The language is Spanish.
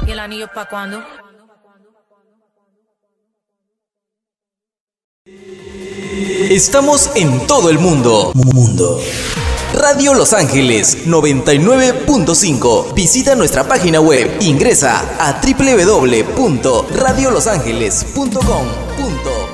¿Y el anillo pa' cuándo? Estamos en todo el mundo. Radio Los Ángeles 99.5. Visita nuestra página web. Ingresa a www.radiolosangeles.com.